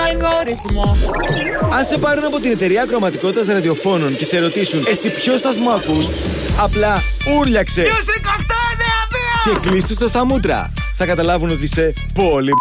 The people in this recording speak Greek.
αλγόριθμο. Αν σε πάρουν από την εταιρεία ακροματικότητας ραδιοφώνων και σε ρωτήσουν εσύ ποιο σταθμό ακούς, απλά ούρλιαξε Music 892! και κλείστου το στα μούτρα. Θα καταλάβουν ότι είσαι πολύ